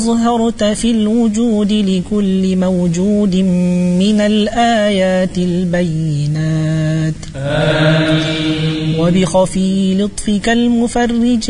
أظهرت في الوجود لكل موجود من الآيات البينات. آمين. وبخفي لطفك المفرج